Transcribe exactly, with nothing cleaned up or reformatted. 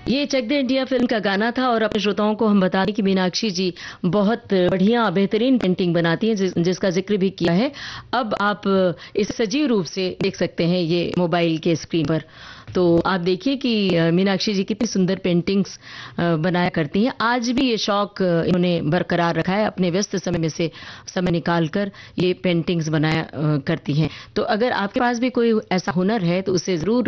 ये चक दे India film का गाना था और अपने श्रोताओं को हम बता दें कि मीनाक्षी जी बहुत बढ़िया बेहतरीन पेंटिंग बनाती हैं जिस, जिसका जिक्र भी किया है। अब आप इस सजीव रूप से देख सकते हैं ये मोबाइल के स्क्रीन पर। तो आप देखिए कि मीनाक्षी जी कितनी सुंदर पेंटिंग्स बनाया करती हैं। आज भी ये शौक इन्होंने बरकरार रखा है, अपने व्यस्त समय में से समय निकालकर ये पेंटिंग्स बनाया करती हैं। तो अगर आपके पास भी कोई ऐसा हुनर है तो उसे जरूर